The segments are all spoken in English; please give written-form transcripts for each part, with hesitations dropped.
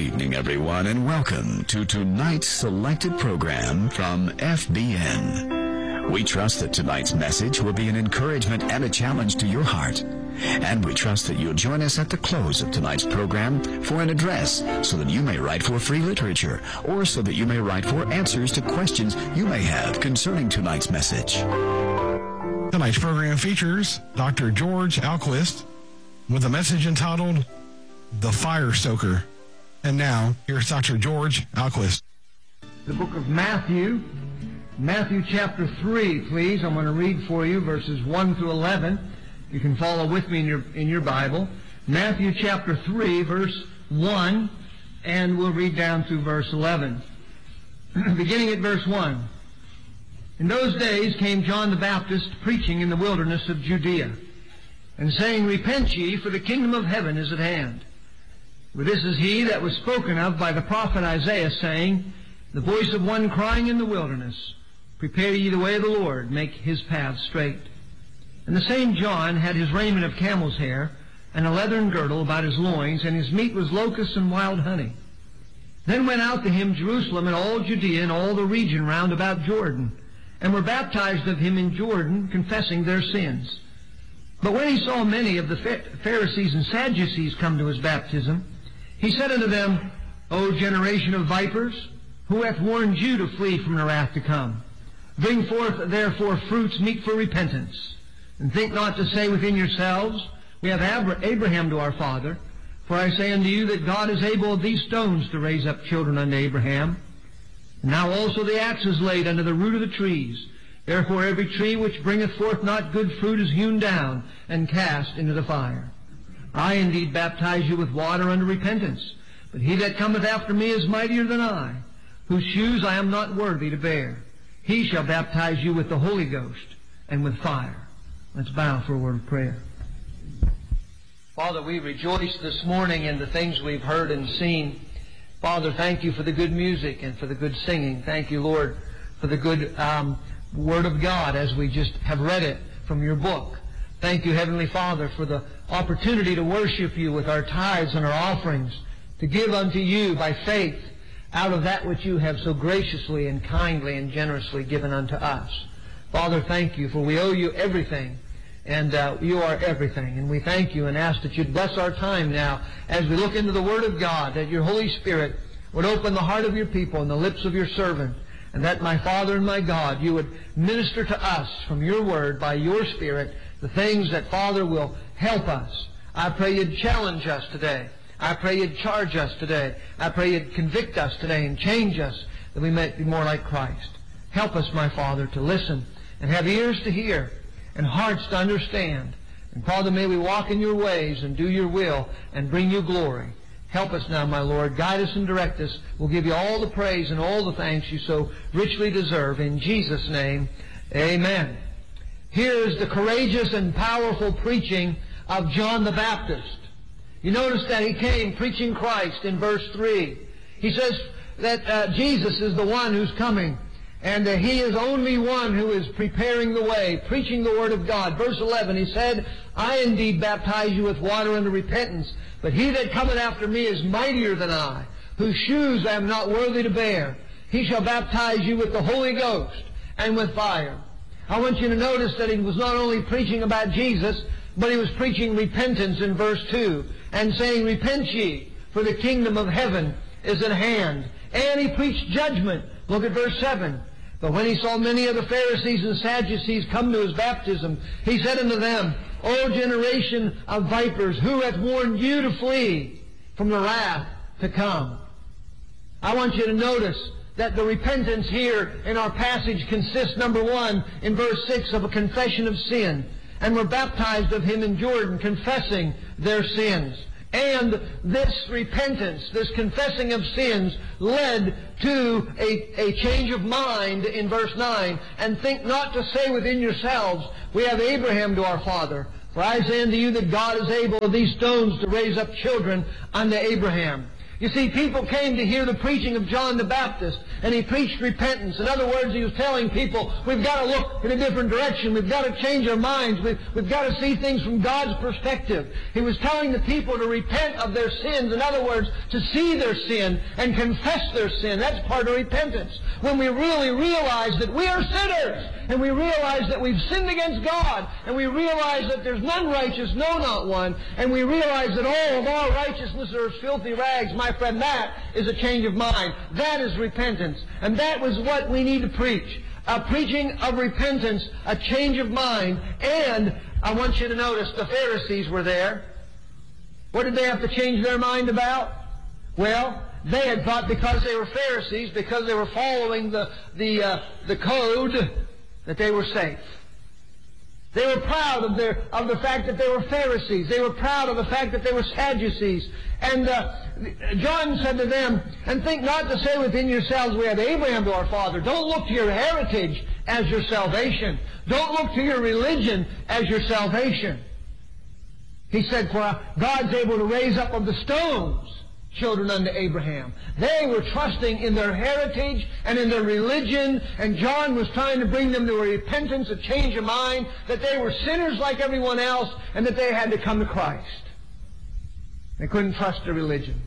evening, everyone, and welcome to tonight's selected program from FBN. We trust that tonight's message will be an encouragement and a challenge to your heart. And we trust that you'll join us at the close of tonight's program for an address so that you may write for free literature or so that you may write for answers to questions you may have concerning tonight's message. Tonight's program features Dr. George Alquist with a message entitled, The Fire Stoker. And now, here's Dr. George Alquist. The book of Matthew chapter 3, please. I'm going to read for you verses 1 through 11. You can follow with me in your Bible. Matthew chapter 3, verse 1, and we'll read down through verse 11. Beginning at verse 1. In those days came John the Baptist preaching in the wilderness of Judea, and saying, Repent ye, for the kingdom of heaven is at hand. For this is he that was spoken of by the prophet Isaiah, saying, The voice of one crying in the wilderness, Prepare ye the way of the Lord, make his path straight. And the same John had his raiment of camel's hair, and a leathern girdle about his loins, and his meat was locusts and wild honey. Then went out to him Jerusalem and all Judea and all the region round about Jordan, and were baptized of him in Jordan, confessing their sins. But when he saw many of the Pharisees and Sadducees come to his baptism, he said unto them, O generation of vipers, who hath warned you to flee from the wrath to come? Bring forth therefore fruits meet for repentance. And think not to say within yourselves, We have Abraham to our father. For I say unto you that God is able of these stones to raise up children unto Abraham. And now also the axe is laid under the root of the trees. Therefore every tree which bringeth forth not good fruit is hewn down and cast into the fire. I indeed baptize you with water unto repentance. But he that cometh after me is mightier than I, whose shoes I am not worthy to bear. He shall baptize you with the Holy Ghost and with fire. Let's bow for a word of prayer. Father, we rejoice this morning in the things we've heard and seen. Father, thank you for the good music and for the good singing. Thank you, Lord, for the good Word of God as we just have read it from your book. Thank you, Heavenly Father, for the opportunity to worship you with our tithes and our offerings, to give unto you by faith out of that which you have so graciously and kindly and generously given unto us. Father, thank you, for we owe you everything, and you are everything. And we thank you and ask that you'd bless our time now as we look into the Word of God, that your Holy Spirit would open the heart of your people and the lips of your servant, and that, my Father and my God, you would minister to us from your Word by your Spirit the things that, Father, will help us. I pray you'd challenge us today. I pray you'd charge us today. I pray you'd convict us today and change us that we may be more like Christ. Help us, my Father, to listen and have ears to hear and hearts to understand. And Father, may we walk in your ways and do your will and bring you glory. Help us now, my Lord. Guide us and direct us. We'll give you all the praise and all the thanks you so richly deserve. In Jesus' name, amen. Here is the courageous and powerful preaching of John the Baptist. You notice that he came preaching Christ in verse 3. He says that Jesus is the one who's coming. And he is only one who is preparing the way, preaching the Word of God. Verse 11, he said, I indeed baptize you with water unto repentance, but he that cometh after me is mightier than I, whose shoes I am not worthy to bear. He shall baptize you with the Holy Ghost and with fire. I want you to notice that he was not only preaching about Jesus, but he was preaching repentance in verse 2, and saying, Repent ye, for the kingdom of heaven is at hand. And he preached judgment. Look at verse 7. But when he saw many of the Pharisees and Sadducees come to his baptism, he said unto them, O generation of vipers, who hath warned you to flee from the wrath to come? I want you to notice that the repentance here in our passage consists, number 1, in verse 6, of a confession of sin. And were baptized of him in Jordan, confessing their sins. And this repentance, this confessing of sins, led to a change of mind in verse 9. And think not to say within yourselves, We have Abraham to our father. For I say unto you that God is able of these stones to raise up children unto Abraham. You see, people came to hear the preaching of John the Baptist, and he preached repentance. In other words, he was telling people, we've got to look in a different direction. We've got to change our minds. We've got to see things from God's perspective. He was telling the people to repent of their sins. In other words, to see their sin and confess their sin. That's part of repentance. When we really realize that we are sinners, and we realize that we've sinned against God, and we realize that there's none righteous, no, not one, and we realize that all of our righteousness are as filthy rags, my friend, that is a change of mind. That is repentance. And that was what we need to preach. A preaching of repentance, a change of mind. And I want you to notice the Pharisees were there. What did they have to change their mind about? Well, they had thought because they were Pharisees, because they were following the code, that they were safe. They were proud of the fact that they were Pharisees. They were proud of the fact that they were Sadducees. And John said to them, and think not to say within yourselves, we have Abraham to our father. Don't look to your heritage as your salvation. Don't look to your religion as your salvation. He said, for God's able to raise up of the stones children unto Abraham. They were trusting in their heritage and in their religion, and John was trying to bring them to a repentance, a change of mind, that they were sinners like everyone else, and that they had to come to Christ. They couldn't trust their religion.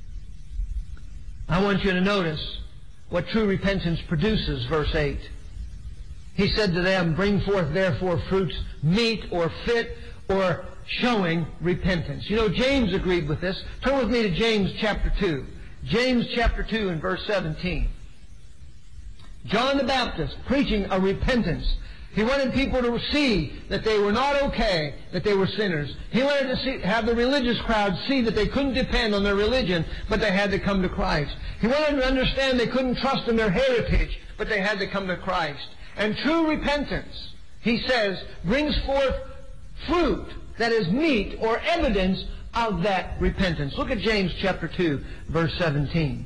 I want you to notice what true repentance produces, verse 8. He said to them, bring forth therefore fruits meet or fit or showing repentance. You know, James agreed with this. Turn with me to James chapter 2. James chapter 2 and verse 17. John the Baptist preaching a repentance. He wanted people to see that they were not okay, that they were sinners. He wanted to have the religious crowd see that they couldn't depend on their religion, but they had to come to Christ. He wanted to understand they couldn't trust in their heritage, but they had to come to Christ. And true repentance, he says, brings forth fruit that is meat or evidence of that repentance. Look at James chapter 2, verse 17.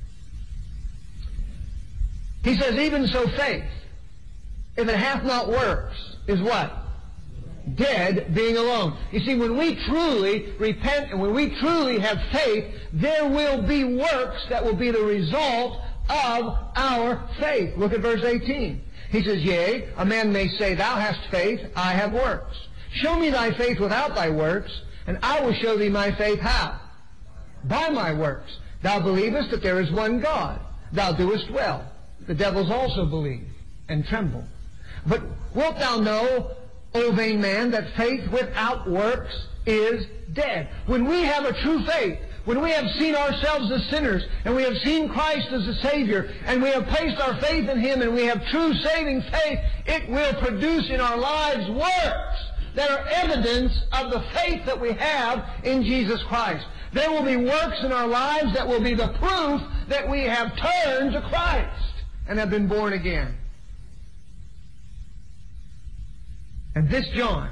He says, even so faith, if it hath not works, is what? Dead, being alone. You see, when we truly repent and when we truly have faith, there will be works that will be the result of our faith. Look at verse 18. He says, yea, a man may say, thou hast faith, I have works. Show me thy faith without thy works, and I will show thee my faith how? By my works. Thou believest that there is one God. Thou doest well. The devils also believe and tremble. But wilt thou know, O vain man, that faith without works is dead? When we have a true faith, when we have seen ourselves as sinners, and we have seen Christ as a Savior, and we have placed our faith in Him, and we have true saving faith, it will produce in our lives works that are evidence of the faith that we have in Jesus Christ. There will be works in our lives that will be the proof that we have turned to Christ and have been born again. And this John,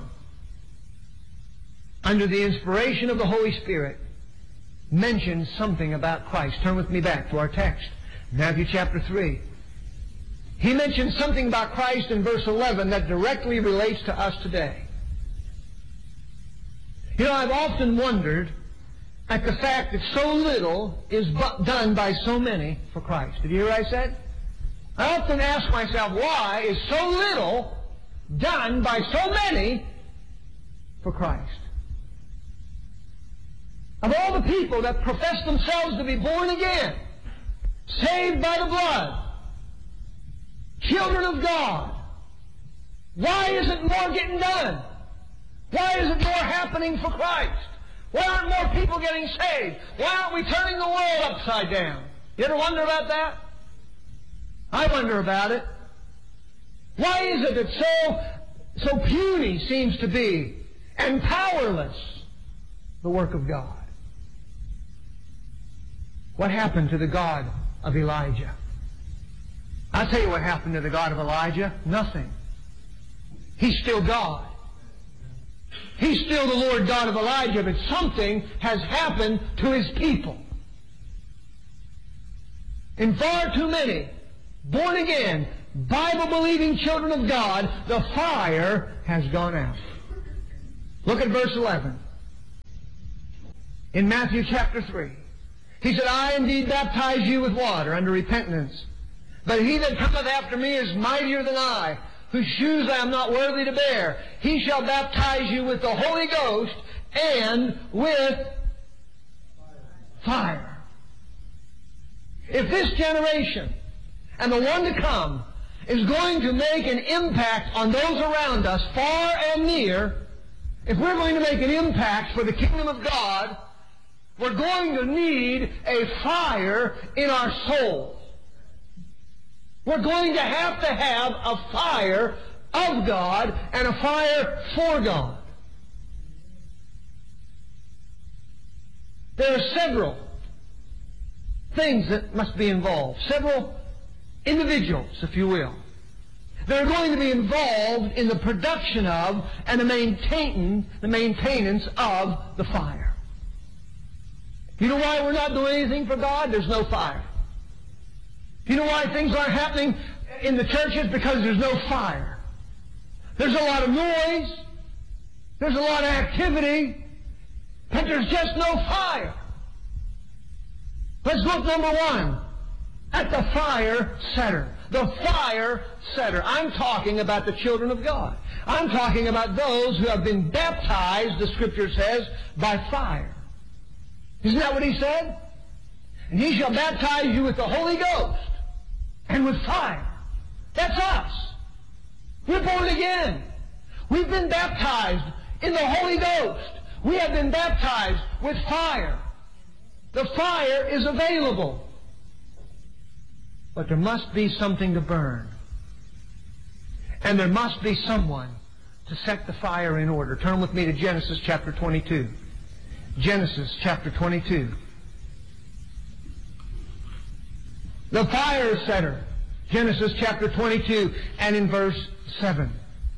under the inspiration of the Holy Spirit, mentions something about Christ. Turn with me back to our text, Matthew chapter 3. He mentions something about Christ in verse 11 that directly relates to us today. You know, I've often wondered at the fact that so little is done by so many for Christ. Did you hear what I said? I often ask myself, why is so little done by so many for Christ? Of all the people that profess themselves to be born again, saved by the blood, children of God, why isn't more getting done? Why isn't more happening for Christ? Why aren't more people getting saved? Why aren't we turning the world upside down? You ever wonder about that? I wonder about it. Why is it that so puny seems to be and powerless the work of God? What happened to the God of Elijah? I'll tell you what happened to the God of Elijah. Nothing. He's still God. He's still the Lord God of Elijah, but something has happened to His people. In far too many born-again, Bible-believing children of God, the fire has gone out. Look at verse 11. In Matthew chapter 3. He said, I indeed baptize you with water unto repentance. But he that cometh after me is mightier than I, whose shoes I am not worthy to bear. He shall baptize you with the Holy Ghost and with fire. If this generation and the one to come is going to make an impact on those around us, far and near, if we're going to make an impact for the kingdom of God, we're going to need a fire in our souls. We're going to have a fire of God and a fire for God. There are several things that must be involved. Several individuals, if you will. They're going to be involved in the production of and the maintenance of the fire. You know why we're not doing anything for God? There's no fire. You know why things aren't happening in the churches? Because there's no fire. There's a lot of noise. There's a lot of activity. But there's just no fire. Let's look, number one, at the fire setter. The fire setter. I'm talking about the children of God. I'm talking about those who have been baptized, the Scripture says, by fire. Isn't that what he said? And he shall baptize you with the Holy Ghost and with fire. That's us. We're born again. We've been baptized in the Holy Ghost. We have been baptized with fire. The fire is available. But there must be something to burn. And there must be someone to set the fire in order. Turn with me to Genesis chapter 22. Genesis chapter 22. The fire setter. Genesis chapter 22 and in verse 7.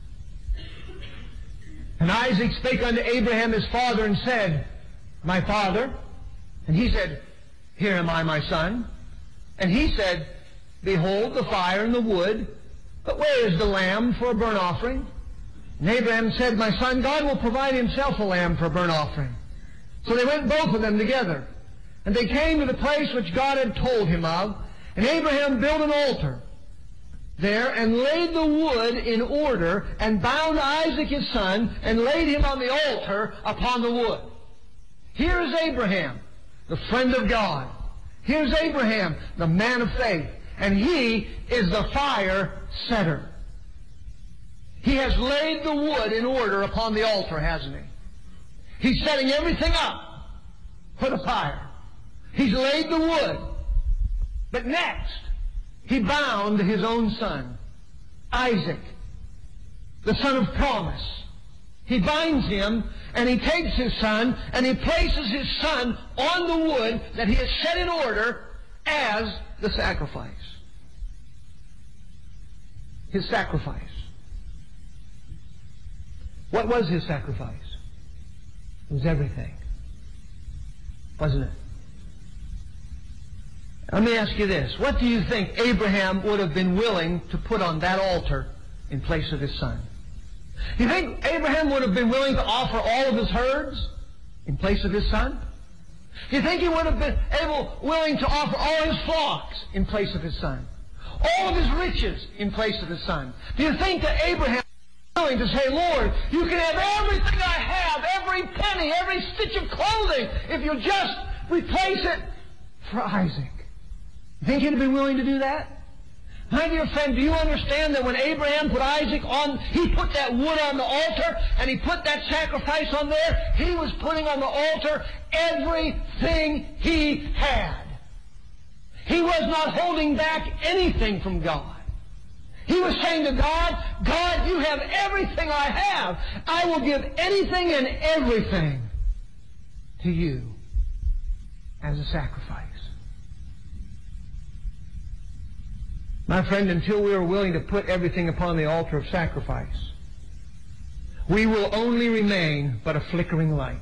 And Isaac spake unto Abraham his father and said, My father. And he said, Here am I, my son. And he said, Behold the fire and the wood, but where is the lamb for a burnt offering? And Abraham said, My son, God will provide himself a lamb for a burnt offering. So they went both of them together. And they came to the place which God had told him of. And Abraham built an altar there and laid the wood in order and bound Isaac his son and laid him on the altar upon the wood. Here is Abraham, the friend of God. Here's Abraham, the man of faith. And he is the fire setter. He has laid the wood in order upon the altar, hasn't he? He's setting everything up for the fire. He's laid the wood. But next, he bound his own son, Isaac, the son of promise. He binds him, and he takes his son, and he places his son on the wood that he has set in order as the sacrifice. His sacrifice. What was his sacrifice? It was everything. Wasn't it? Let me ask you this. What do you think Abraham would have been willing to put on that altar in place of his son? You think Abraham would have been willing to offer all of his herds in place of his son? Do you think he would have been willing to offer all his flocks in place of his son? All of his riches in place of his son? Do you think that Abraham was willing to say, Lord, you can have everything I have, every penny, every stitch of clothing, if you just replace it for Isaac? You think he'd have been willing to do that? My dear friend, do you understand that when Abraham put Isaac on, he put that wood on the altar, and he put that sacrifice on there, he was putting on the altar everything he had. He was not holding back anything from God. He was saying to God, God, you have everything I have. I will give anything and everything to you as a sacrifice. My friend, until we are willing to put everything upon the altar of sacrifice, we will only remain but a flickering light.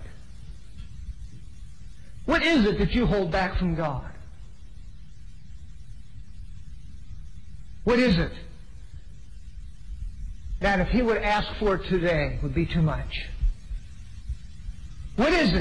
What is it that you hold back from God? What is it that if He would ask for it today would be too much? What is it